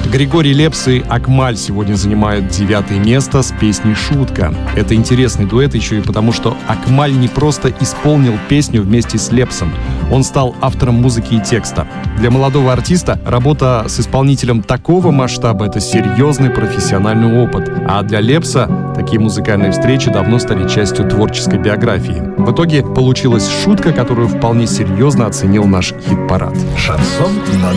Григорий Лепс и Акмаль сегодня занимают 9-е место с песней «Шутка». Это интересный дуэт еще и потому, что Акмаль не просто исполнил песню вместе с Лепсом, он стал автором музыки и текста. Для молодого артиста работа с исполнителем такого масштаба — это серьезный профессиональный опыт. А для Лепса такие музыкальные встречи давно стали частью творческой биографии. В итоге получилась «Шутка», которую вполне серьезно оценил наш хит-парад. Шансон номер